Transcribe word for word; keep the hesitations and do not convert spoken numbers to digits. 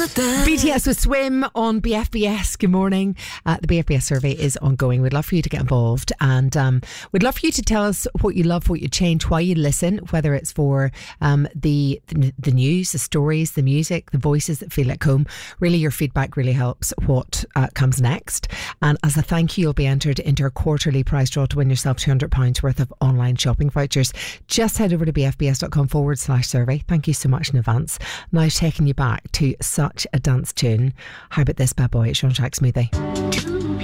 B T S with Swim on B F B S. Good morning. Uh, the B F B S survey is ongoing. We'd love for you to get involved, and um, we'd love for you to tell us what you love, what you change, why you listen, whether it's for um, the, the the news, the stories, the music, the voices that feel like home. Really, your feedback really helps what uh, comes next. And as a thank you, you'll be entered into our quarterly prize draw to win yourself two hundred pounds worth of online shopping vouchers. Just head over to bfbs.com forward slash survey. Thank you so much in advance. Now taking you back to such a dance tune. How about this bad boy? It's Sean Shack Smoothie.